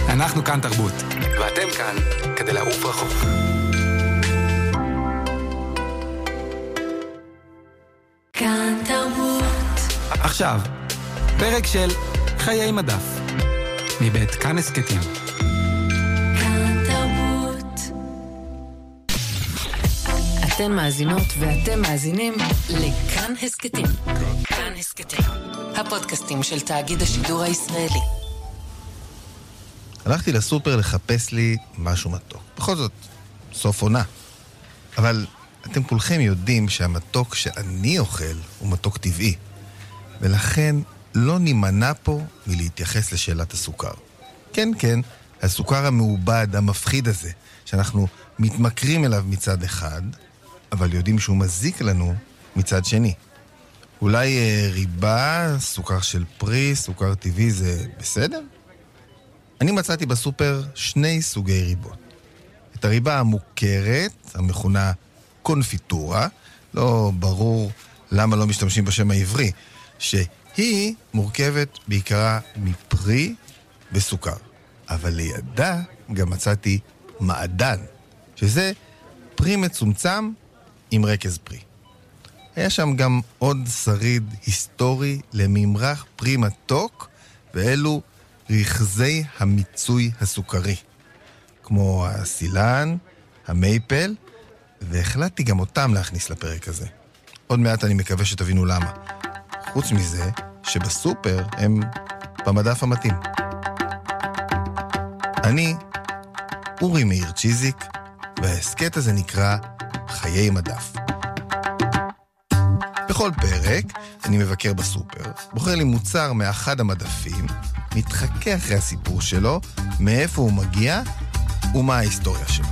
אנחנו כאן תרבות, ואתם כאן כדי לעוף רחוק. כאן תרבות. עכשיו, פרק של חיי מדף, מבית כאן הסקטים. כאן תרבות. אתן מאזינות ואתם מאזינים לכאן הסקטים. כאן הסקטים, הפודקאסטים של תאגיד השידור הישראלי. הלכתי לסופר לחפש לי משהו מתוק. בכל זאת, סוף עונה. אבל אתם כולכם יודעים שהמתוק שאני אוכל הוא מתוק טבעי. ולכן לא נימנע פה מלהתייחס לשאלת הסוכר. כן, כן, הסוכר המעובד, המפחיד הזה, שאנחנו מתמכרים אליו מצד אחד, אבל יודעים שהוא מזיק לנו מצד שני. אולי ריבה, סוכר של פרי, סוכר טבעי זה בסדר? אני מצאתי בסופר שני סוגי ריבות. את הריבה המוכרת, המכונה קונפיטורה, לא ברור למה לא משתמשים בשם העברי, שהיא מורכבת בעיקרה מפרי וסוכר. אבל לידה גם מצאתי מעדן, שזה פרי מצומצם עם רכז פרי. היה שם גם עוד שריד היסטורי לממרח פרי מתוק, ואלו רכזי המיצוי הסוכרי, כמו הסילן, המייפל, והחלטתי גם אותם להכניס לפרק הזה. עוד מעט אני מקווה שתבינו למה. חוץ מזה, שבסופר הם במדף המתאים. אני אורי מאיר צ'יזיק, וההסקט הזה נקרא חיי מדף. בכל פרק אני מבקר בסופר, בוחר לי מוצר מאחד המדפים, מתחכה אחרי הסיפור שלו, מאיפה הוא מגיע ומה ההיסטוריה שלו.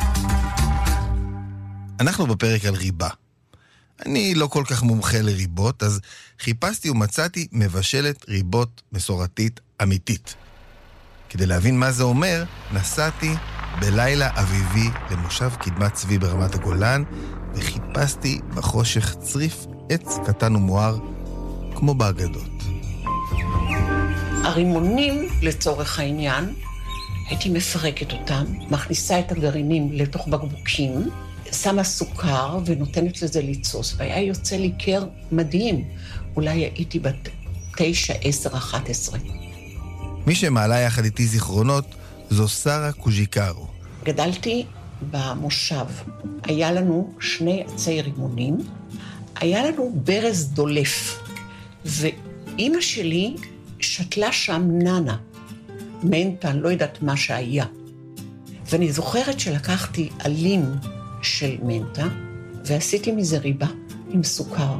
אנחנו בפרק על ריבה. אני לא כל כך מומחה לריבות, אז חיפשתי ומצאתי מבשלת ריבות מסורתית אמיתית. כדי להבין מה זה אומר, נסעתי בלילה אביבי למושב קדמת צבי ברמת הגולן, וחיפשתי בחושך צריף עץ קטן ומואר, כמו באגדות. הרימונים, לצורך העניין, הייתי מפרקת אותם, מכניסה את הגרעינים לתוך בקבוקים, שמה סוכר ונותנת לזה ליצוס, והיה יוצא לי קר מדהים. אולי הייתי בת 9, 10, 11. מי שמעלה יחד איתי זיכרונות זו שרה קוז'יקרו. גדלתי במושב. היה לנו 2 עצי רימונים, היה לנו ברז דולף, ואימא שלי שתלה שם ננה, מנטה, לא יודעת מה שהיה. ואני זוכרת שלקחתי עלים של מנטה, ועשיתי מזה ריבה עם סוכר.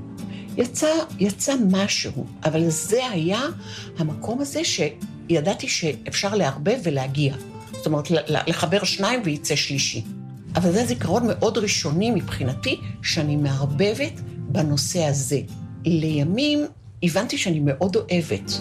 יצא משהו, אבל זה היה המקום הזה שידעתי שאפשר להרבב ולהגיע. זאת אומרת, לחבר 2 וייצא שלישי. אבל זה זיכרון מאוד ראשוני מבחינתי, שאני מערבבת בנושא הזה. לימים הבנתי שאני מאוד אוהבת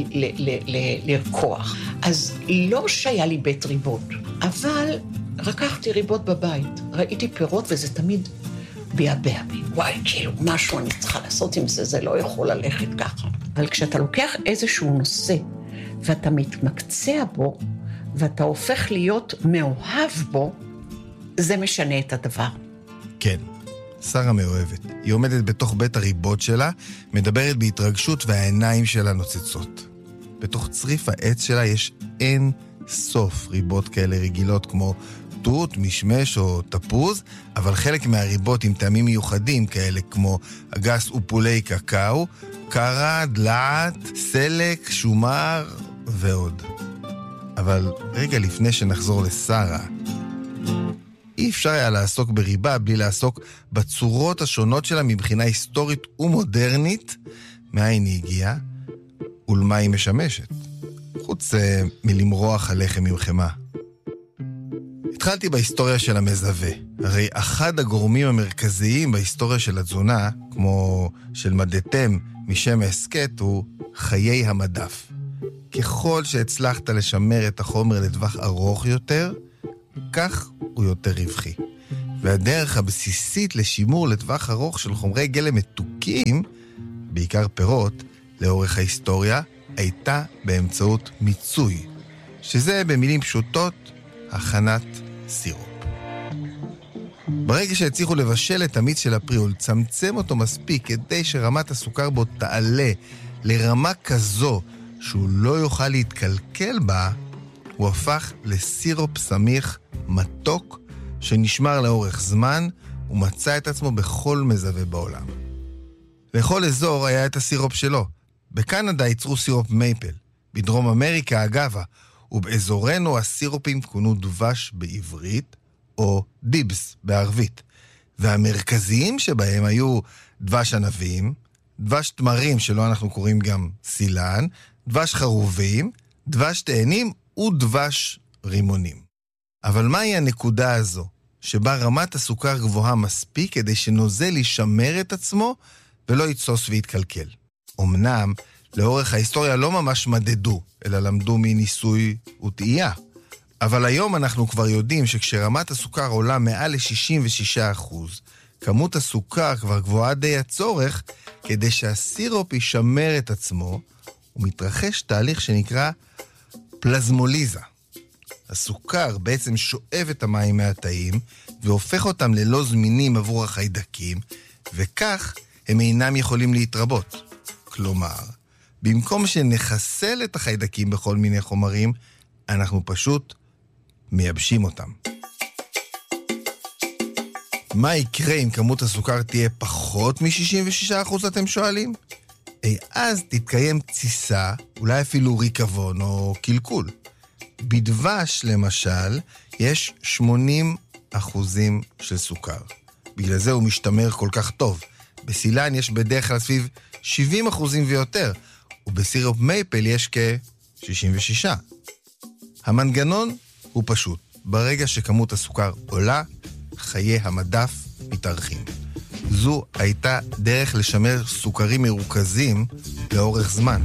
לרקוח. אז לא שהיה לי בית ריבות, אבל רקחתי ריבות בבית. ראיתי פירות וזה תמיד ביאבע בי. וואי, כאילו, משהו אני צריכה לעשות עם זה, זה לא יכול ללכת ככה. אבל כשאתה לוקח איזשהו נושא, ואתה מתמקצע בו, ואתה הופך להיות מאוהב בו, זה משנה את הדבר. כן, שרה מאוהבת. היא עומדת בתוך בית הריבות שלה, מדברת בהתרגשות והעיניים שלה נוצצות. בתוך צריף העץ שלה יש אין סוף ריבות כאלה רגילות כמו תות, משמש או תפוז, אבל חלק מהריבות עם טעמים מיוחדים כאלה כמו אגס ופולי קקאו, קרה, דלעת, סלק, שומר ועוד. אבל רגע לפני שנחזור לשרה, אי אפשר היה לעסוק בריבה בלי לעסוק בצורות השונות שלה מבחינה היסטורית ומודרנית, מאין היא הגיעה ולמה היא משמשת, חוץ מלמרוח הלחם עם חמה. התחלתי בהיסטוריה של המזווה. הרי אחד הגורמים המרכזיים בהיסטוריה של התזונה, כמו של מדתם משם ההסקט, הוא חיי המדף. ככל שהצלחת לשמר את החומר לטווח ארוך יותר, כך הוא יותר רווחי. והדרך הבסיסית לשימור לטווח ארוך של חומרי גלם מתוקים, בעיקר פירות, לאורך ההיסטוריה, הייתה באמצעות מיצוי. שזה במילים פשוטות הכנת סירופ. ברגע שהצליחו לבשל את המיץ של הפרי ולצמצם אותו מספיק כדי שרמת הסוכר בו תעלה לרמה כזו שהוא לא יוכל להתקלקל בה, הוא הפך לסירופ סמיך מתוק שנשמר לאורך זמן ומצא את עצמו בכל מזווה בעולם. לכל אזור היה את הסירופ שלו. בקנדה ייצרו סירופ מייפל, בדרום אמריקה אגבה, ובאזורנו הסירופים כונו דבש בעברית או דיבס בערבית. והמרכזיים שבהם היו דבש ענבים, דבש תמרים שלו אנחנו קוראים גם סילן, דבש חרובים, דבש תאנים ודבש רימונים. אבל מהי הנקודה הזו שבה רמת הסוכר גבוהה מספיק כדי שנוזל ישמר את עצמו ולא יתסוס ויתקלקל? אמנם לאורך ההיסטוריה לא ממש מדדו, אלא למדו מניסוי וטעייה. אבל היום אנחנו כבר יודעים שכשרמת הסוכר עולה מעל ל-66%, כמות הסוכר כבר גבוהה די הצורך כדי שהסירופ ישמר את עצמו, ומתרחש תהליך שנקרא פלזמוליזה. הסוכר בעצם שואב את המים מהתאים והופך אותם ללא זמינים עבור החיידקים, וכך הם אינם יכולים להתרבות. כלומר, במקום שנחסל את החיידקים בכל מיני חומרים, אנחנו פשוט מייבשים אותם. מה יקרה אם כמות הסוכר תהיה פחות מ-66%, אתם שואלים? אז תתקיים תסיסה, אולי אפילו ריקבון או קלקול. בדבש, למשל, יש 80% של סוכר. בגלל זה הוא משתמר כל כך טוב. בסילן יש בדרך כלל סביב 70% ויותר, ובסירופ מייפל יש כ-66%. המנגנון הוא פשוט. ברגע שכמות הסוכר עולה, חיי המדף מתארכים. זו הייתה דרך לשמר סוכרים מרוכזים לאורך זמן.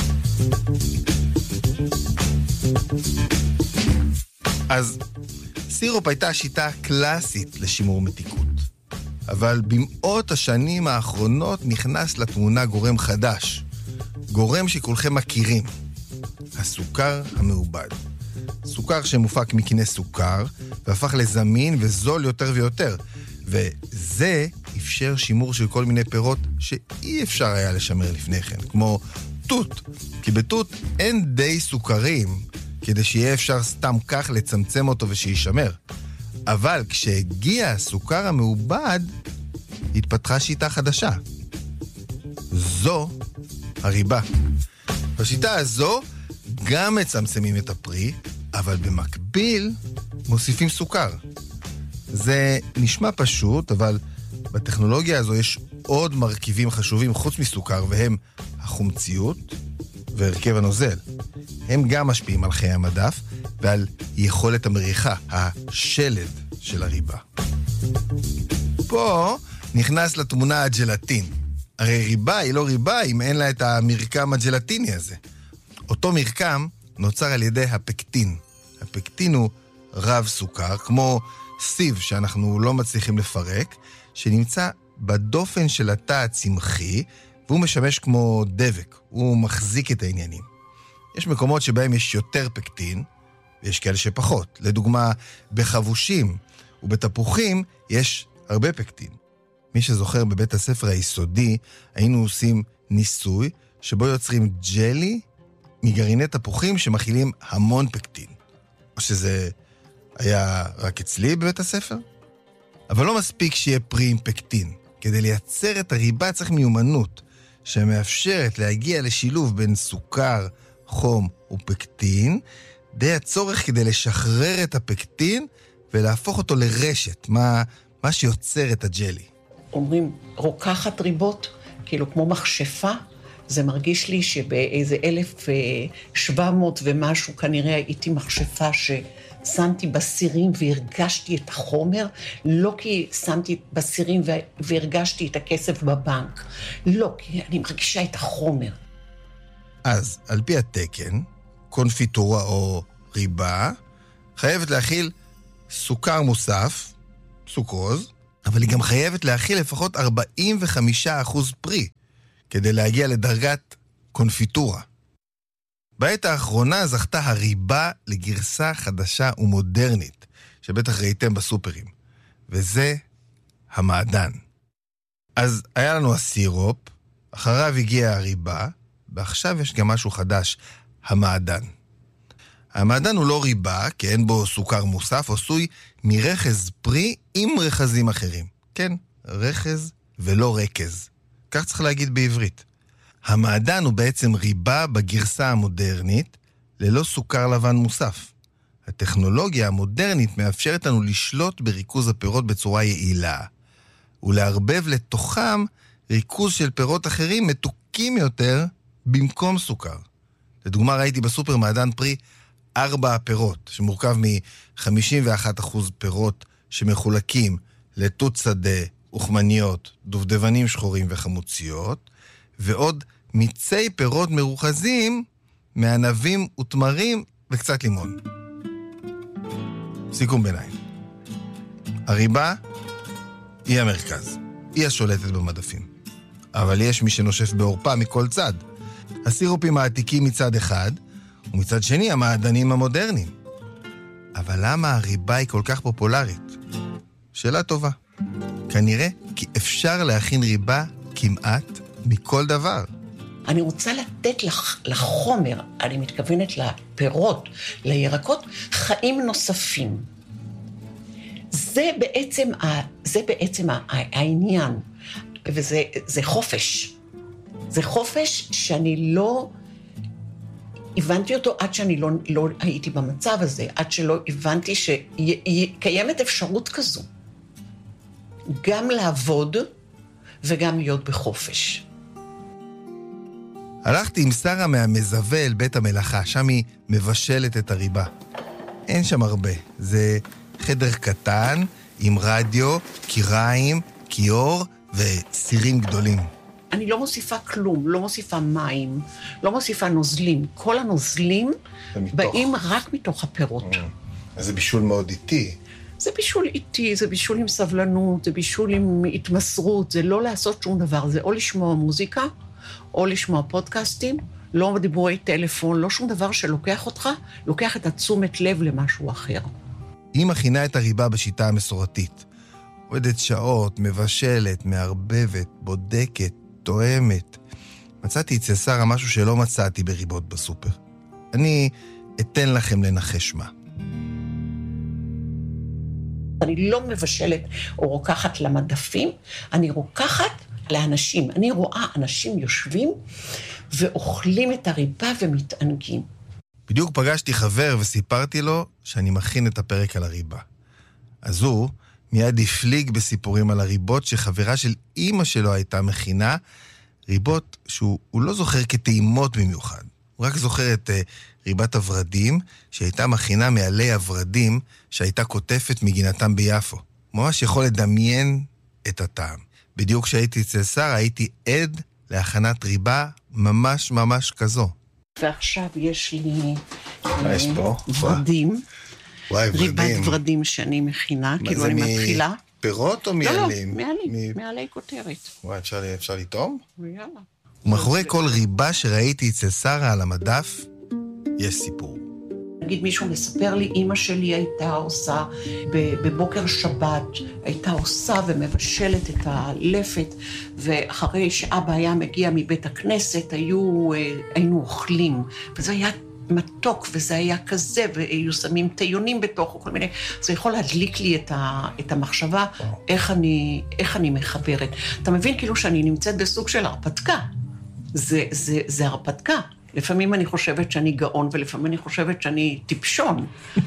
אז סירופ הייתה השיטה הקלאסית לשימור מתיקות. אבל במאות השנים האחרונות נכנס לתמונה גורם חדש. גורם שכולכם מכירים. הסוכר המעובד. סוכר שמופק מקנה סוכר והפך לזמין וזול יותר ויותר. וזה אפשר שימור של כל מיני פירות שאי אפשר היה לשמר לפני כן, כמו תות. כי בתות אין די סוכרים כדי שיהיה אפשר סתם כך לצמצם אותו ושישמר. אבל כשהגיע הסוכר המעובד, התפתחה שיטה חדשה. זו הריבה. בשיטה הזו גם מצמצמים את הפרי, אבל במקביל מוסיפים סוכר. זה נשמע פשוט, אבל בטכנולוגיה הזו יש עוד מרכיבים חשובים חוץ מסוכר, והם החומציות והרכב הנוזל. הם גם משפיעים על חיי המדף ועל יכולת המריחה, השלד של הריבה. פה נכנס לתמונה הג'לטין. הרי ריבה היא לא ריבה אם אין לה את המרקם הג'לטיני הזה. אותו מרקם נוצר על ידי הפקטין. הפקטין הוא רב סוכר, כמו סיב שאנחנו לא מצליחים לפרק, שנמצא בדופן של התא הצמחי, והוא משמש כמו דבק, הוא מחזיק את העניינים. יש מקומות שבהם יש יותר פקטין, ויש כאלה שפחות. לדוגמה, בחבושים ובתפוחים יש הרבה פקטין. מי שזוכר בבית הספר היסודי, היינו עושים ניסוי שבו יוצרים ג'לי מגרעיני תפוחים שמכילים המון פקטין. או שזה היה רק אצלי בבית הספר? אבל לא מספיק שיהיה פרי עם פקטין. כדי לייצר את הריבה צריך מיומנות, שמאפשרת להגיע לשילוב בין סוכר, חום ופקטין, די הצורך כדי לשחרר את הפקטין ולהפוך אותו lרשת, מה שיוצר את הג'לי. אומרים, רוקחת ריבות, כאילו כמו מכשפה, זה מרגיש לי שבאיזה 1700 ומשהו כנראה הייתי מכשפה ששמתי בסירים והרגשתי את החומר, לא כי שמתי בסירים והרגשתי את הכסף בבנק, לא, כי אני מרגישה את החומר. אז על פי התקן, קונפיטורה או ריבה, חייבת להכיל סוכר סוכרוז, אבל היא גם חייבת להכיל לפחות 45% פרי, כדי להגיע לדרגת קונפיטורה. בעת האחרונה זכתה הריבה לגרסה חדשה ומודרנית, שבטח ראיתם בסופרים, וזה המעדן. אז היה לנו הסירופ, אחריו הגיעה הריבה, ועכשיו יש גם משהו חדש, המעדן. המעדן הוא לא ריבה, כי אין בו סוכר מוסף, עשוי מרחז פרי עם רחזים אחרים. כן, רחז ולא רקז. כך צריך להגיד בעברית. המעדן הוא בעצם ריבה בגרסה המודרנית, ללא סוכר לבן מוסף. הטכנולוגיה המודרנית מאפשרת לנו לשלוט בריכוז הפירות בצורה יעילה, ולהרבב לתוכם ריכוז של פירות אחרים מתוקים יותר במקום סוכר. לדוגמה, ראיתי בסופר מעדן פרי 4 פירות, שמורכב מ-51% פירות שמחולקים לתות שדה, אוכמניות, דובדבנים שחורים וחמוציות, ועוד מיצי פירות מרוכזים מענבים ותמרים וקצת לימון. סיכום ביניים. הריבה היא המרכז, היא השולטת במדפים. אבל יש מי שנושף בעורפה מכל צד. הסירופים העתיקים מצד אחד, ומצד שני המעדנים המודרניים. אבל למה הריבה היא כל כך פופולרית? שאלה טובה. כנראה כי אפשר להכין ריבה כמעט מכל דבר. אני רוצה לתת לחומר, אני מתכוונת לפירות, לירקות, חיים נוספים. זה בעצם העניין, וזה חופש. זה חופש שאני לא הבנתי אותו עד שאני לא הייתי במצב הזה, עד שלא הבנתי שקיימת אפשרות כזו. גם לעבוד וגם להיות בחופש. הלכתי עם שרה מהמזווה אל בית המלאכה, שם היא מבשלת את הריבה. אין שם הרבה, זה חדר קטן עם רדיו, קיריים, כיור וסירים גדולים. אני לא מוסיפה כלום, לא מוסיפה מים, לא מוסיפה נוזלים. כל הנוזלים באים רק מתוך הפירות. אז זה בישול מאוד איטי. זה בישול איטי, זה בישול עם סבלנות, זה בישול עם התמסרות, זה לא לעשות שום דבר, זה או לשמוע מוזיקה, או לשמוע פודקאסטים, לא דיבורי טלפון, לא שום דבר שלוקח אותך, לוקח את התשומת לב למשהו אחר. היא מכינה את הריבה בשיטה המסורתית. עובדת שעות, מבשלת, מערבבת, בודקת, תואמת. מצאתי אצל שרה משהו שלא מצאתי בריבות בסופר. אני אתן לכם לנחש מה. אני לא מבשלת או רוקחת למדפים, אני רוקחת לאנשים. אני רואה אנשים יושבים ואוכלים את הריבה ומתענגים. בדיוק פגשתי חבר וסיפרתי לו שאני מכין את הפרק על הריבה. אז הוא מיד הפליג בסיפורים על הריבות שחברה של אמא שלו הייתה מכינה, ריבות שהוא לא זוכר כטעימות במיוחד. הוא רק זוכר את ריבת הוורדים שהייתה מכינה מעלי הוורדים שהייתה כותפת מגינתם ביפו. ממש יכול לדמיין את הטעם. בדיוק כשהייתי אצל שרה הייתי עד להכנת ריבה ממש ממש כזו. ועכשיו יש לי יש פה? ורדים. וואי, ריבת ורדים שאני מכינה, כאילו אני מתחילה. פירות או מעלים? לא, מעלי כותרת. וואי, אפשר לטעום? יאללה. ומאחורי כל ריבה שראיתי אצל שרה על המדף, יש סיפור. נגיד מישהו מספר לי, אמא שלי הייתה עושה בבוקר שבת, הייתה עושה ומבשלת את הלפת, ואחרי שאבא היה מגיע מבית הכנסת, היינו אוכלים, וזה היה מתוק, וזה היה כזה, והיו שמים טיונים בתוך, וכל מיני, זה יכול להדליק לי את המחשבה, איך אני מחברת. אתה מבין כאילו שאני נמצאת בסוג של הרפתקה. זה הרפתקה. לפעמים אני חושבת שאני גאון, ולפעמים אני חושבת שאני טיפשון.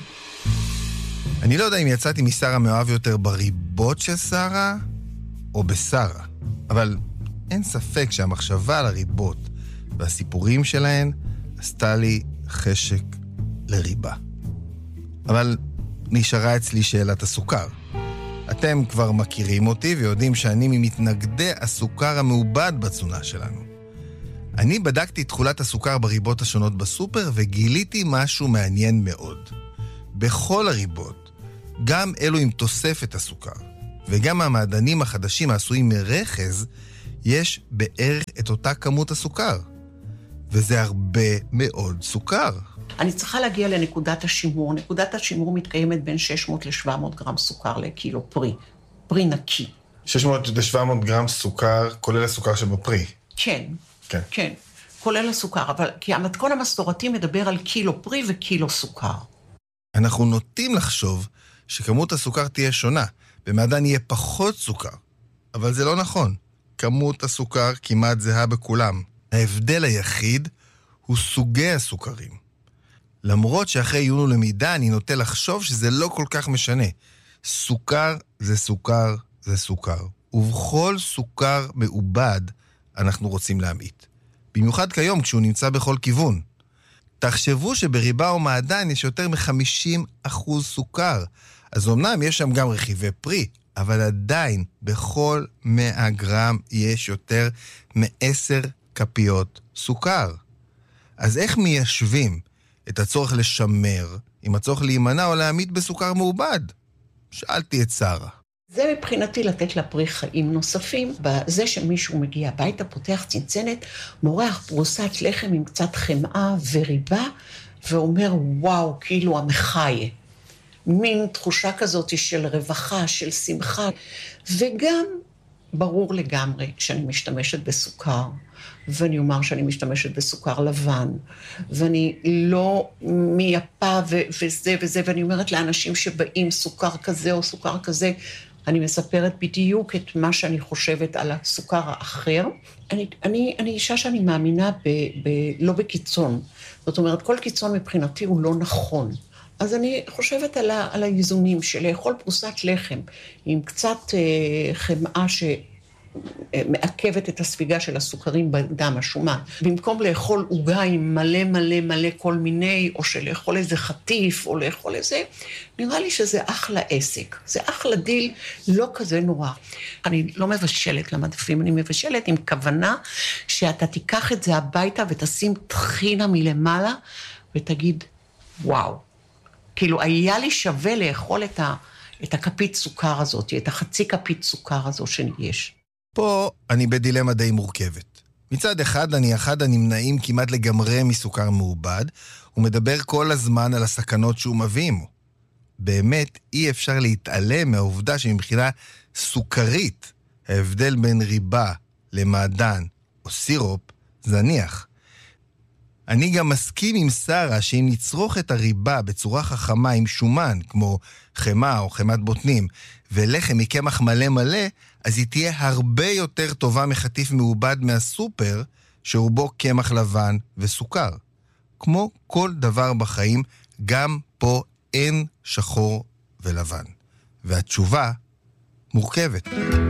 אני לא יודע אם יצאתי משרה מאוהב יותר בריבות של שרה, או בשרה. אבל אין ספק שהמחשבה על הריבות והסיפורים שלהן עשתה לי חשק לריבה. אבל נשארה אצלי שאלת הסוכר. אתם כבר מכירים אותי ויודעים שאני ממתנגדי הסוכר המעובד בתזונה שלנו. אני בדקתי את תכולת הסוכר בריבות השונות בסופר וגיליתי משהו מעניין מאוד. בכל הריבות, גם אלו עם תוספת הסוכר, וגם המעדנים החדשים העשויים מרחז, יש בערך את אותה כמות הסוכר. וזה הרבה מאוד סוכר. אני צריכה להגיע לנקודת השימור. נקודת השימור מתקיימת בין 600 ל-700 גרם סוכר לקילו פרי. פרי נקי. 600 ל-700 גרם סוכר, כולל הסוכר שבפרי. כן, כן. כן, כולל הסוכר, אבל כי המתכון המסורתי מדבר על קילו פרי וקילו סוכר. אנחנו נוטים לחשוב שכמות הסוכר תהיה שונה, במעדן יהיה פחות סוכר. אבל זה לא נכון. כמות הסוכר כמעט זהה בכולם. ההבדל היחיד הוא סוגי הסוכרים. למרות שאחרי עיון ולמידה אני נוטה לחשוב שזה לא כל כך משנה. סוכר זה סוכר זה סוכר. ובכל סוכר מעובד אנחנו רוצים להמעיט. במיוחד כיום כשהוא נמצא בכל כיוון. תחשבו שבריבה או מעדן יש יותר מ-50% סוכר. אז אמנם יש שם גם רכיבי פרי, אבל עדיין בכל 100 גרם יש יותר מ10 כפיות סוכר. אז איך מיישבים את הצורך לשמר עם הצורך להימנע או להעמיד בסוכר מעובד? שאלתי את שרה. זה מבחינתי לתת לפרי חיים נוספים, בזה שמישהו מגיע הביתה, פותח צנצנת, מורח פרוסת לחם עם קצת חמאה וריבה, ואומר וואו, כאילו המחיה. מין תחושה כזאת של רווחה, של שמחה, וגם ברור לגמרי שאני משתמשת בסוכר, ואני אומר שאני משתמשת בסוכר לבן, ואני לא מייפה וזה וזה, ואני אומרת לאנשים שבאים סוכר כזה או סוכר כזה, אני מספרת בדיוק את מה שאני חושבת על הסוכר האחר. אני אישה שאני מאמינה לא בקיצון. זאת אומרת, כל קיצון מבחינתי הוא לא נכון. אז אני חושבת על האיזונים של לאכול פרוסת לחם עם קצת חמאה שמעכבת את הספיגה של הסוכרים בדם, השומן. במקום לאכול עוגה עם מלא מלא מלא כל מיני, או שלאכול איזה חטיף, או לאכול איזה, נראה לי שזה אחלה עסק. זה אחלה דיל, לא כזה נורא. אני לא מבשלת למדפים, אני מבשלת עם כוונה שאתה תיקח את זה הביתה ותשים טחינה מלמעלה, ותגיד, וואו. כאילו, היה לי שווה לאכול את הכפית סוכר הזאת, את החצי כפית סוכר הזו שיש. פה אני בדילמה די מורכבת. מצד אחד, אני אחד הנמנעים כמעט לגמרי מסוכר מעובד, ומדבר כל הזמן על הסכנות שהוא מביא עמו. באמת, אי אפשר להתעלם מהעובדה שמבחינה סוכרית, ההבדל בין ריבה למעדן או סירופ זניח. אני גם מסכים עם שרה שאם נצרוך את הריבה בצורה חכמה עם שומן, כמו חמה או חמת בוטנים, ולחם מקמח מלא מלא, אז היא תהיה הרבה יותר טובה מחטיף מעובד מהסופר, שרובו קמח לבן וסוכר. כמו כל דבר בחיים, גם פה אין שחור ולבן. והתשובה מורכבת.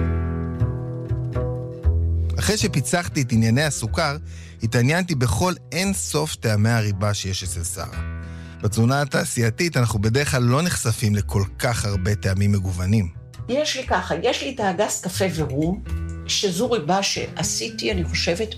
אחרי שפיצחתי את ענייני הסוכר, התעניינתי בכל אין סוף טעמי הריבה שיש אצל שרה. בתזונה התעשייתית אנחנו בדרך כלל לא נחשפים לכל כך הרבה טעמים מגוונים. יש לי ככה, יש לי את האגס קפה ורום, שזו ריבה שעשיתי, אני חושבת,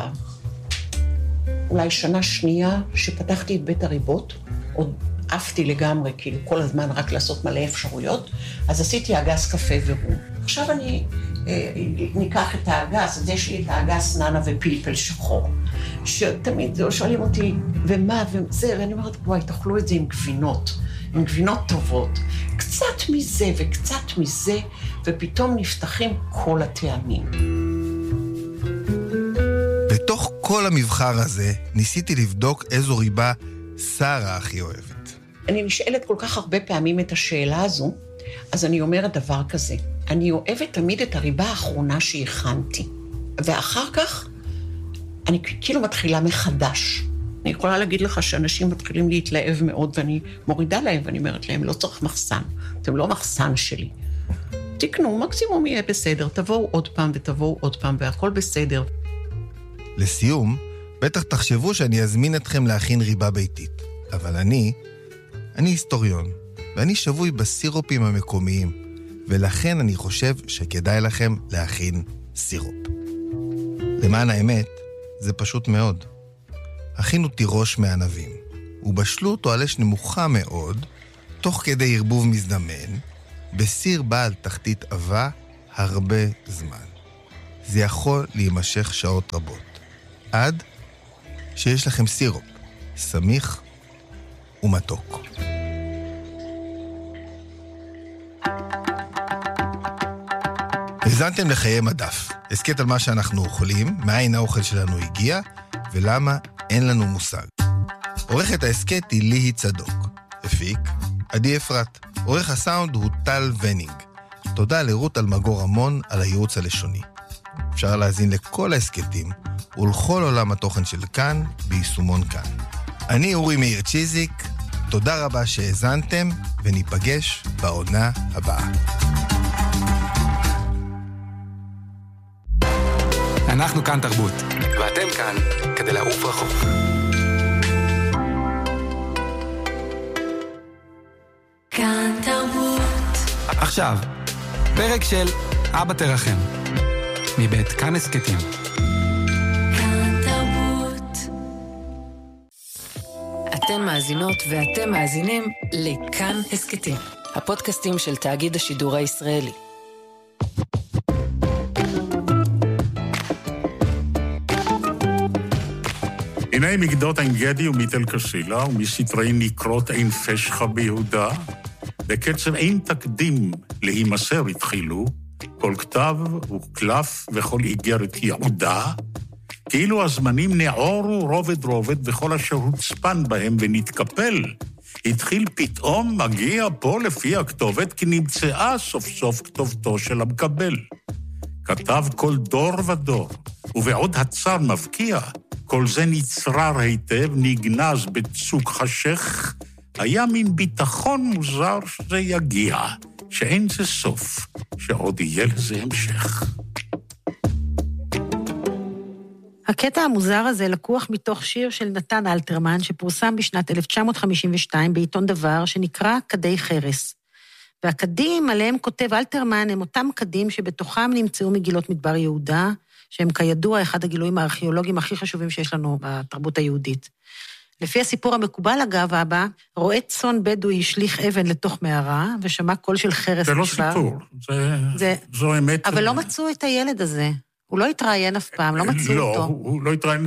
אולי שנה שנייה שפתחתי את בית הריבות, עוד עפתי לגמרי, כאילו כל הזמן רק לעשות מלא אפשרויות, אז עשיתי אגס קפה ורום. עכשיו אני ניקח את האגס, אז יש לי את האגס ננה ופלפל שחור, שתמיד שואלים אותי, ומה וזה, ואני אומרת, וואי, תאכלו את זה עם גבינות, עם גבינות טובות, קצת מזה וקצת מזה, ופתאום נפתחים כל הטעמים. בתוך כל המבחר הזה, ניסיתי לבדוק איזו ריבה שרה הכי אוהבת. אני נשאלת כל כך הרבה פעמים את השאלה הזו, אז אני אומרת דבר כזה, אני אוהבת תמיד את הריבה האחרונה שהכנתי, ואחר כך אני כאילו מתחילה מחדש. אני יכולה להגיד לך שאנשים מתחילים להתלהב מאוד, ואני מורידה להם, ואני אומרת להם, לא צריך מחסן, אתם לא מחסן שלי. תקנו, מקסימום יהיה בסדר, תבואו עוד פעם ותבואו עוד פעם, והכל בסדר. לסיום, בטח תחשבו שאני אזמין אתכם להכין ריבה ביתית, אבל אני היסטוריון, ואני שבוי בסירופים המקומיים, ולכן אני חושב שכדאי לכם להכין סירופ. למען האמת, זה פשוט מאוד. הכינו תירוש מענבים, ובשלו אותו על אש נמוכה מאוד, תוך כדי ערבוב מזדמן, בסיר בעל תחתית עבה הרבה זמן. זה יכול להימשך שעות רבות, עד שיש לכם סירופ, סמיך ומתוק. הזנתם לחיי מדף, הסקט על מה שאנחנו אוכלים, מאין האוכל שלנו הגיע, ולמה אין לנו מושג. עורכת ההסקט היא ליהי צדוק, הפיק עדי אפרת, עורך הסאונד הוא טל ונינג. תודה לרות אלמגור המון על הייעוץ הלשוני. אפשר להזין לכל ההסקטים ולכל עולם התוכן של כאן ביישומון כאן. אני אורי מאיר צ'יזיק, תודה רבה שהאזנתם וניפגש בעונה הבאה. אנחנו כאן תרבות, ואתם כאן כדי לעוף רחוק. כאן תרבות. עכשיו, פרק של אבא תרחם, מבית כאן הסקטים. כאן תרבות. אתן מאזינות ואתם מאזינים לכאן הסקטים, הפודקאסטים של תאגיד השידור הישראלי. הנה מגדות עין גדי ומיתל קסילה, ומסתרי נקרות עין פשחה ביהודה, בקצב אין תקדים להימסר התחילו, כל כתב וקלף וכל איגרת יעודה, כאילו הזמנים נעורו רובד וכל אשר הוצפן בהם ונתקפל, התחיל פתאום מגיע פה לפי הכתובת, כי נמצאה סוף סוף כתובתו של המקבל. כתב כל דור ודור, ובעוד הצר מבקיע, כל זה נצרר היטב, נגנז בצוק חשך, היה מין ביטחון מוזר שזה יגיע, שאין זה סוף, שעוד יהיה לזה המשך. הקטע המוזר הזה לקוח מתוך שיר של נתן אלתרמן, שפורסם בשנת 1952 בעיתון דבר, שנקרא קדי חרס. והקדים עליהם כותב אלתרמן הם אותם קדים שבתוכם נמצאו מגילות מדבר יהודה, שהם כידוע אחד הגילויים הארכיאולוגיים הכי חשובים שיש לנו בתרבות היהודית. לפי הסיפור המקובל אגב, אבא, רואה צאן בדואי השליך אבן לתוך מערה, ושמע קול של חרס זה לא נשבר. סיפור, זו אמת. אבל לא מצאו את הילד הזה. הוא לא התראיין אף פעם, לא מצאו אותו. לא, הוא לא התראיין,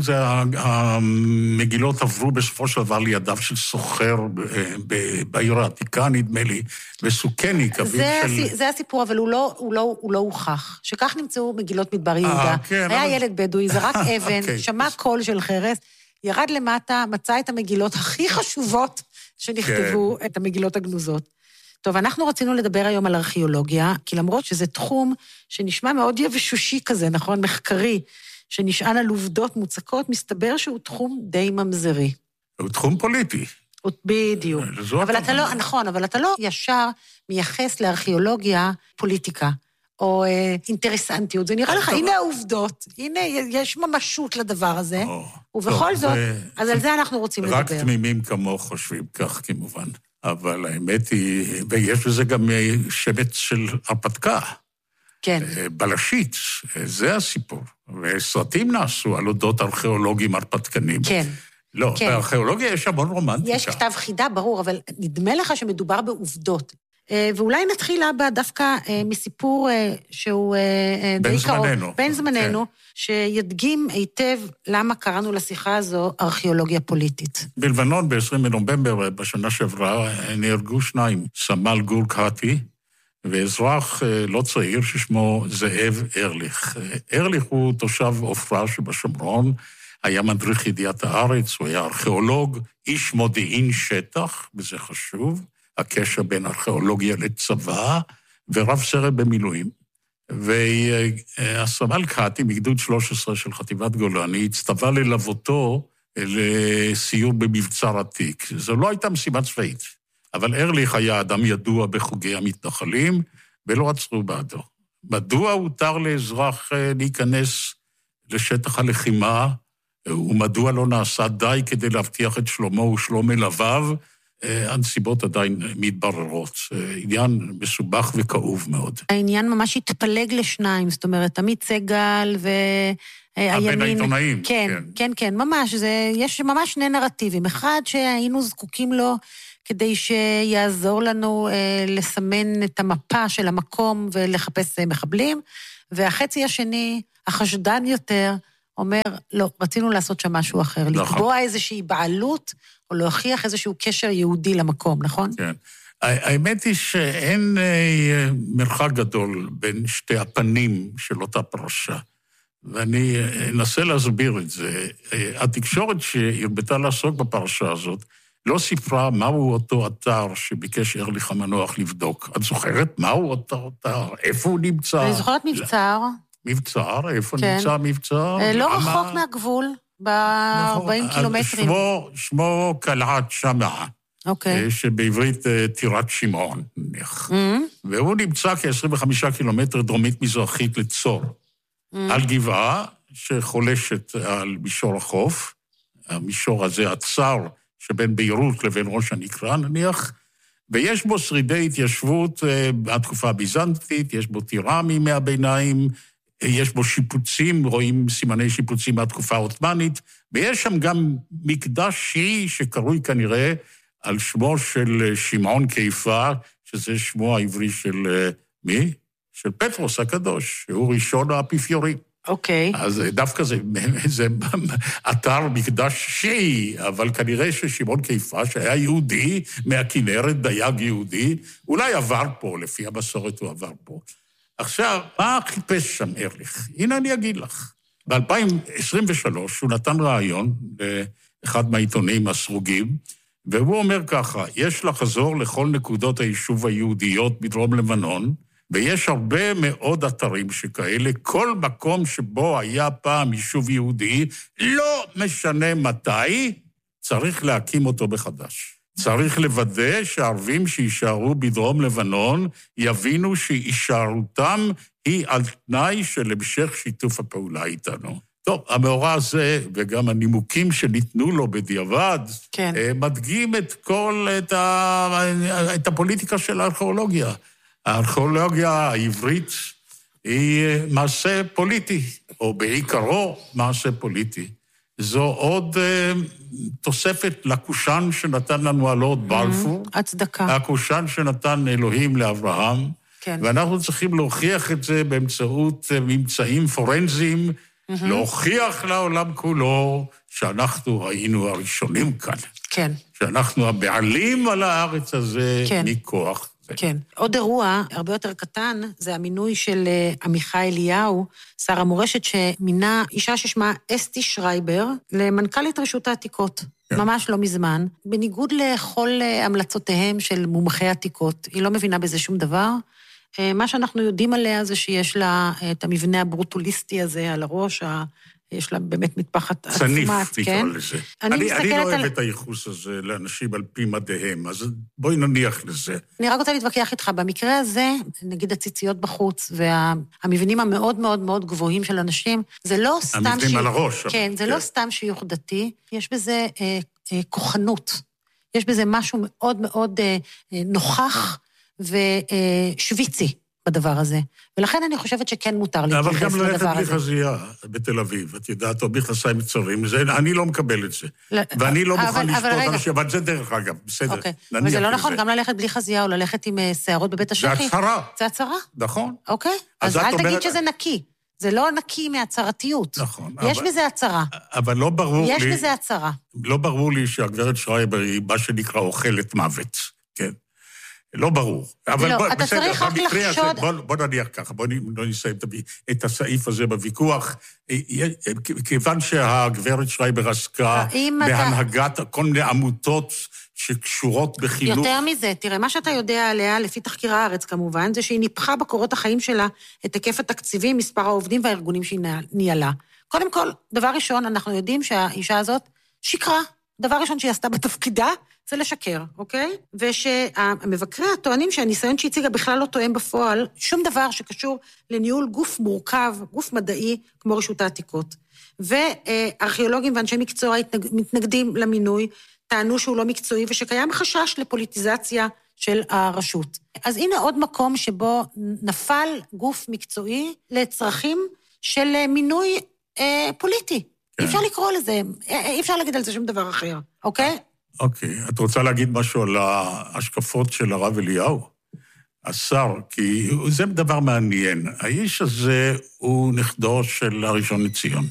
המגילות עברו בסופו של דבר לידיו של סוחר בעיר העתיקה, נדמה לי, בסוכני, כביל של... זה הסיפור, אבל הוא לא הוכח. שכך נמצאו מגילות מדבר יהודה. היה ילד בדואי, זרק אבן, שמע קול של חרס, ירד למטה, מצא את המגילות הכי חשובות שנכתבו, את המגילות הגנוזות. טוב, אנחנו רצינו לדבר היום על ארכיאולוגיה, כי למרות שזה תחום שנשמע מאוד יבשושי כזה, נכון? מחקרי, שנשען על עובדות מוצקות, מסתבר שהוא תחום די ממזרי. הוא תחום פוליטי. בדיוק. אבל אתה לא, נכון, אבל אתה לא ישר מייחס לארכיאולוגיה פוליטיקה, או אינטרסנטיות. זה נראה לך, הנה העובדות, הנה יש ממשות לדבר הזה, ובכל זאת, אז על זה אנחנו רוצים לדבר. רק תמימים כמו חושבים כך, כמובן. אבל האמת היא, ויש לזה גם שבט של הרפתקה. כן. בלשית, זה הסיפור. וסרטים נעשו על אודות ארכיאולוגים הרפתקנים. כן. לא, כן. בארכיאולוגיה יש המון רומנטיקה. יש כתב חידה, ברור, אבל נדמה לך שמדובר בעובדות. ואולי נתחיל בה דווקא מסיפור שהוא די קרוב. בין זמננו, שידגים היטב למה קראנו לשיחה הזו ארכיאולוגיה פוליטית. בלבנון, ב-20 בנובמבר, בשנה שעברה, נהרגו שניים, סמל גור קהתי, ואזרח לא צעיר ששמו זאב ארליך. ארליך הוא תושב עופרה שבשומרון, היה מדריך ידיעת הארץ, הוא היה ארכיאולוג, איש מודיעין שטח, וזה חשוב, הקשר בין ארכיאולוגיה לצבא, ורב סרט במילואים. והסמל קהתי מגדוד 13 של חטיבת גולני, הצטווה ללוותו לסיור במבצר עתיק. זו לא הייתה משימה צבאית, אבל ארליך היה אדם ידוע בחוגי המתנחלים, ולא עצרו בעדו. מדוע הותר לאזרח להיכנס לשטח הלחימה, ומדוע לא נעשה די כדי להבטיח את שלומו ושלום מלוויו, הנסיבות עדיין מתבררות. עניין מסובך וכאוב מאוד. העניין ממש התפלג לשניים, זאת אומרת, עמית סגל והימין... בין העיתונאים. כן, ממש. יש ממש שני נרטיבים. אחד שהיינו זקוקים לו כדי שיעזור לנו לסמן את המפה של המקום ולחפש מחבלים, והחצי השני, החשדן יותר, אומר, לא, רצינו לעשות שם משהו אחר, נכון. לקבוע איזושהי בעלות, או להוכיח איזשהו קשר יהודי למקום, נכון? כן. האמת היא שאין מרחק גדול בין שתי הפנים של אותה פרשה. ואני אנסה להסביר את זה. התקשורת שהרבתה לעסוק בפרשה הזאת, לא סיפרה מהו אותו אתר שביקש ארליך המנוח לבדוק. את זוכרת מהו אותו אתר? איפה הוא נמצא? אני זוכרת מבצר. מבצר? איפה כן. נמצא מבצר? לא רחוק מהגבול, ב-40 קילומטרים. שמו קלעת שמעה. אוקיי. שבעברית טירת שמעון, נניח. והוא נמצא כ-25 קילומטר דרומית מזרחית לצור. על גבעה שחולשת על מישור החוף, המישור הזה הצר שבין ביירות לבין ראש הנקרה, נניח, ויש בו שרידי התיישבות מהתקופה הביזנטית, יש בו טירה מימי הביניים, יש בו שיפוצים, רואים סימני שיפוצים מהתקופה העות'מאנית, ויש שם גם מקדש שיעי שקרוי כנראה על שמו של שמעון קיפה, שזה שמו העברי של מי? של פטרוס הקדוש, שהוא ראשון האפיפיורים. אוקיי. אז דווקא זה אתר מקדש שיעי, אבל כנראה ששמעון קיפה, שהיה יהודי, מהכנרת, דייג יהודי, אולי עבר פה, לפי המסורת הוא עבר פה. עכשיו, מה חיפש שם ארליך? הנה אני אגיד לך. ב-2023 הוא נתן רעיון לאחד מהעיתונים הסרוגים, והוא אומר ככה, יש לחזור לכל נקודות היישוב היהודיות בדרום לבנון, ויש הרבה מאוד אתרים שכאלה, כל מקום שבו היה פעם יישוב יהודי, לא משנה מתי, צריך להקים אותו מחדש. צריך לוודא שהערבים שישארו בדרום לבנון, יבינו שהישארותם היא על תנאי של המשך שיתוף הפעולה איתנו. טוב, המאורע הזה, וגם הנימוקים שניתנו לו בדיעבד, כן. מדגים את הפוליטיקה של הארכיאולוגיה. הארכיאולוגיה העברית היא מעשה פוליטי, או בעיקרו מעשה פוליטי. זו עוד תוספת לקושן שנתן לנו הלורד בלפור. הצדקה. הקושן שנתן אלוהים לאברהם. כן. ואנחנו צריכים להוכיח את זה באמצעות ממצאים פורנזיים, להוכיח לעולם כולו שאנחנו היינו הראשונים כאן. כן. שאנחנו הבעלים על הארץ הזה מכוח. כן. עוד אירוע, הרבה יותר קטן, זה המינוי של עמיחי אליהו, שר המורשת, שמינה אישה ששמה אסתי שרייבר, למנכ"לית רשות העתיקות. כן. ממש לא מזמן. בניגוד לכל המלצותיהם של מומחי עתיקות, היא לא מבינה בזה שום דבר. מה שאנחנו יודעים עליה זה שיש לה את המבנה הברוטוליסטי הזה על הראש, יש לה באמת מטפחת עצמת, צניף, כן? נקרא לזה. אני לא אוהב את הייחוס הזה לאנשים על פי מדיהם, אז בואי נניח לזה. אני רק רוצה להתווכח איתך, במקרה הזה, נגיד הציציות בחוץ, והמבנים המאוד מאוד מאוד גבוהים של אנשים, זה לא סתם המבנים על הראש. כן, זה לא סתם שיוך דתי, יש בזה כוחנות. יש בזה משהו מאוד מאוד נוכח ושוויצי. בדבר הזה. ולכן אני חושבת שכן מותר להתייחס לדבר הזה. אבל גם ללכת בלי חזייה בתל אביב, את יודעת, או מכנסיים קצרים, אני לא מקבל את זה. ואני לא מוכן לשפוט אנשים, אבל זה דרך אגב, בסדר. אבל זה לא נכון, גם ללכת בלי חזייה, או ללכת עם שערות בבית השחי. זה הצהרה. זה הצהרה? נכון. אוקיי, אז אל תגיד שזה נקי. זה לא נקי מהצהרתיות. נכון. יש בזה הצהרה. אבל לא ברור לי... יש בזה הצהרה. לא ברור לי שהגברת שרייבר היא מה שנקרא אוכלת מוות. כן. לא ברור. לא, אתה צריך רק לחשוד... בוא נניח ככה, בוא נסיים את הסעיף הזה בוויכוח. כיוון שהגברת שרייבר עסקה בהנהגת כל מיני עמותות שקשורות בחינוך... יותר מזה, תראה, מה שאתה יודע עליה, לפי תחקיר הארץ כמובן, זה שהיא ניפחה בקורות החיים שלה את היקף התקציבים, מספר העובדים והארגונים שהיא ניהלה. קודם כל, דבר ראשון, אנחנו יודעים שהאישה הזאת שקרה. דבר ראשון שהיא עשתה בתפקידה, זה לשקר, אוקיי? ושהמבקרי הטוענים שהניסיון שהציגה בכלל לא תואם בפועל, שום דבר שקשור לניהול גוף מורכב, גוף מדעי, כמו רשות העתיקות. וארכיאולוגים ואנשי מקצוע מתנגדים למינוי, טענו שהוא לא מקצועי, ושקיים חשש לפוליטיזציה של הרשות. אז הנה עוד מקום שבו נפל גוף מקצועי לצרכים של מינוי פוליטי. אי אפשר לקרוא לזה, אי אפשר להגיד על זה שום דבר אחר, אוקיי? אוקיי, את רוצה להגיד משהו על ההשקפות של הרב אליהו? השר, כי זה דבר מעניין. האיש הזה הוא נכדו של הראשון לציון.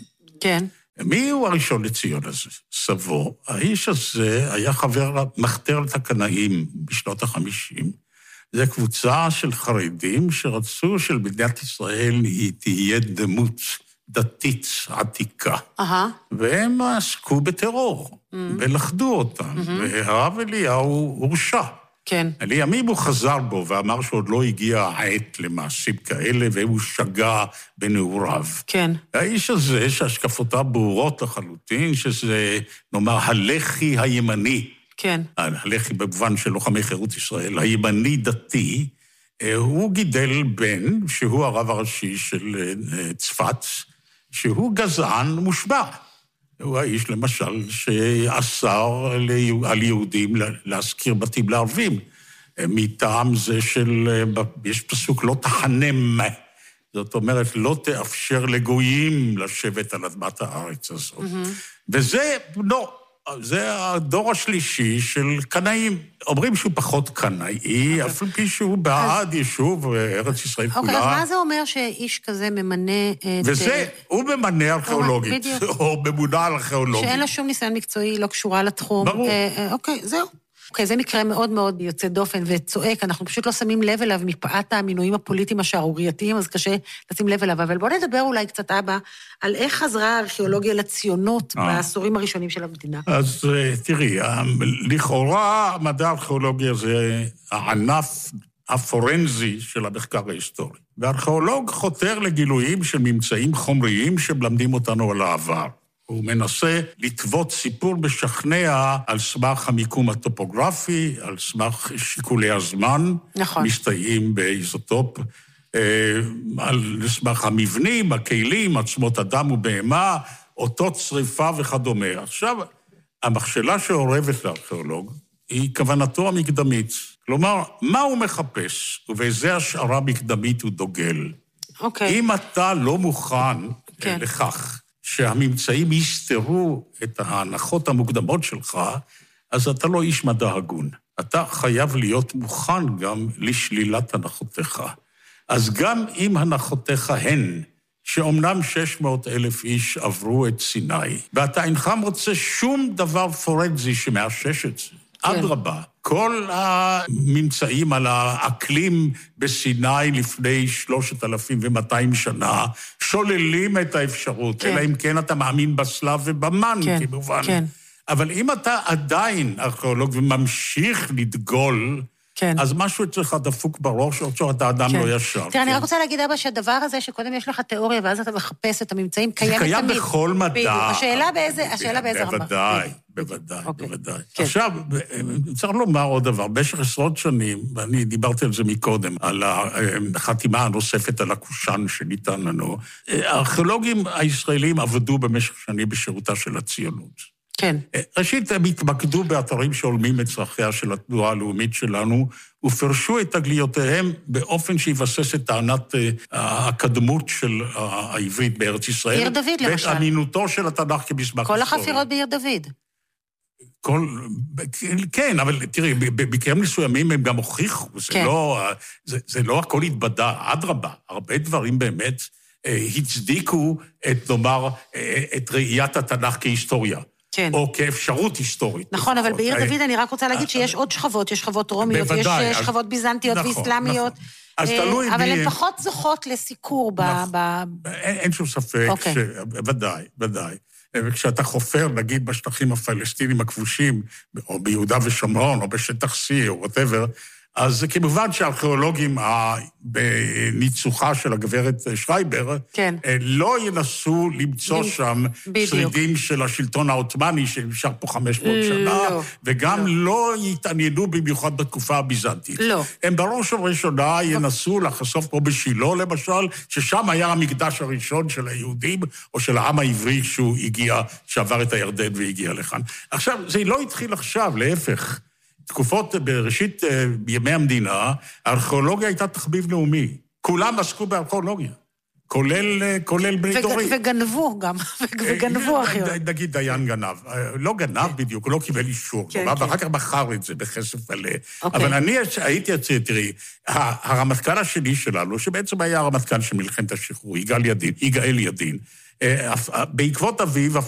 כן. מי הוא הראשון לציון הזה? סבו. האיש הזה היה חבר מחתרת הקנאים בשנות ה-50. זו קבוצה של חרדים שרצו שלמדינת ישראל היא תהיה דמות דתית עתיקה. והם עסקו בטרור, ולכדו אותם, והרב אליהו הורשע. כן. לימים הוא חזר בו ואמר שעוד לא הגיע העת למעשים כאלה, והוא שגה בנעוריו. כן. האיש הזה, שהשקפותיו ברורות לחלוטין, שזה, נאמר, הלח"י הימני, כן. הלח"י במובן של לוחמי חירות ישראל, הימני דתי, הוא גידל בן, שהוא הרב הראשי של צפת, שהוא גזען מושבע. הוא האיש, למשל, שאסר על יהודים להזכיר בתים לערבים, מטעם זה יש פסוק לא תחנם, זאת אומרת, לא תאפשר לגויים לשבת על אדמת הארץ הזאת. וזה, לא, זה הדור השלישי של קנאים. אומרים שהוא פחות קנאי, אפילו פי שהוא בעד יישוב ארץ ישראל כולה. אוקיי, אז מה זה אומר שאיש כזה ממנה את... וזה, הוא ממנה ארכיאולוגית, או ממונה על ארכיאולוגית. שאין לה שום ניסיון מקצועי, לא קשורה לתחום. ברור. אוקיי, זהו. אוקיי, זה מקרה מאוד מאוד יוצא דופן וצועק, אנחנו פשוט לא שמים לב אליו מפאת המינויים הפוליטיים השערורייתיים, אז קשה לשים לב אליו, אבל בואו נדבר אולי קצת, אבא, על איך חזרה הארכיאולוגיה לציונות בעשורים הראשונים של המדינה. אז תראי, לכאורה מדע הארכיאולוגיה זה הענף הפורנזי של המחקר ההיסטורי, והארכיאולוג חותר לגילויים של ממצאים חומריים שמלמדים אותנו על העבר. הוא מנסה לטוות סיפור משכנע על סמך המיקום הטופוגרפי, על סמך שיקולי הזמן, נכון. מסתייעים באיזוטופ, על סמך המבנים, הכלים, עצמות אדם ובהמה, אותות שריפה וכדומה. עכשיו, המכשלה שעורבת לארכיאולוג היא כוונתו המקדמית. כלומר, מה הוא מחפש, ובאיזה השערה מקדמית הוא דוגל. אוקיי. אם אתה לא מוכן לכך, שהממצאים יסתרו את ההנחות המוקדמות שלך, אז אתה לא איש מדע הגון. אתה חייב להיות מוכן גם לשלילת הנחותיך. אז גם אם הנחותיך הן, שאומנם 600,000 איש עברו את סיני, ואתה אינך מוצא שום דבר פורנזי שמאשש את זה, אדרבה, כל הממצאים על האקלים בסיני לפני 3,200 שנה, שוללים את האפשרות, אלא אם כן אתה מאמין בסלב ובמן, כמובן. אבל אם אתה עדיין ארכיאולוג וממשיך לדגול, אז משהו אצלך דפוק בראש, או שאתה אדם לא ישר. תראה, אני רק רוצה להגיד, אבא, שהדבר הזה שקודם יש לך תיאוריה, ואז אתה מחפש את הממצאים, קיים תמיד. קיים בכל מדע. השאלה באיזה רמה. בוודאי. עכשיו, צריך לומר עוד דבר, במשך עשרות שנים, ואני דיברתי על זה מקודם, על החתימה הנוספת על הקושאן שניתן לנו, הארכיאולוגים הישראלים עבדו במשך שנים בשירותה של הציונות. כן. ראשית, הם התמקדו באתרים שהולמים את צרכיה של התנועה הלאומית שלנו, ופרשו את תגליותיהם באופן שיבסס את טענת הקדמות של העברית בארץ ישראל. בעיר דוד, למשל. ואת אמינותו של התנ"ך כמסמך היסטורי. כל החפירות בעיר דוד. כן, אבל תראי, במקרים מסוימים הם גם הוכיחו, זה לא הכל התבדה, אדרבה, הרבה דברים באמת הצדיקו נאמר, את ראיית התנ"ך כהיסטוריה. כן. או כאפשרות היסטורית. נכון, אבל בעיר דוד אני רק רוצה להגיד שיש עוד שכבות, יש שכבות רומיות, יש שכבות ביזנטיות ואסלאמיות, אבל הן פחות זוכות לסיקור אין שום ספק, ודאי. וכשאתה חופר, נגיד, בשטחים הפלסטינים הכבושים, או ביהודה ושומרון, או בשטח C, או whatever, אז כמובן שהארכיאולוגים בניצוחה של הגברת שרייבר, לא ינסו למצוא שם שרידים של השלטון העות'מאני, שנמשך פה 500 שנה, וגם לא יתעניינו במיוחד בתקופה הביזנטית. הם בראש ובראשונה ינסו לחשוף פה בשילה, למשל, ששם היה המקדש הראשון של היהודים, או של העם העברי שהוא הגיע, שעבר את הירדן והגיע לכאן. עכשיו, זה לא התחיל עכשיו, להפך. תקופות בראשית בימי המדינה, הארכיאולוגיה הייתה תחביב לאומי. כולם עסקו בארכיאולוגיה, כולל בני דורי. וגנבו גם, וגנבו אחיות. נגיד דיין גנב. לא גנב בדיוק, הוא לא קיבל אישור. ואחר כך בחר את זה בכסף מלא. אבל אני הייתי תראי, הרמטכ"ל השני שלנו, שבעצם היה הרמטכ"ל של מלחמת השחרור, יגאל ידין, בעקבות אביו,